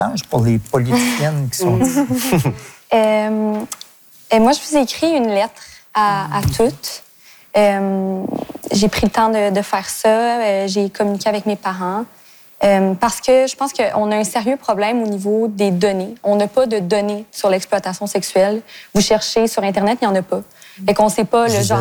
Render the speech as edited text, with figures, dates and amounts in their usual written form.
pour les politiciennes qui sont ici. Moi, je vous ai écrit une lettre à toutes. J'ai pris le temps de faire ça. J'ai communiqué avec mes parents. Parce que je pense qu'on a un sérieux problème au niveau des données. On n'a pas de données sur l'exploitation sexuelle. Vous cherchez sur Internet, il n'y en a pas. Fait qu'on ne sait pas le genre.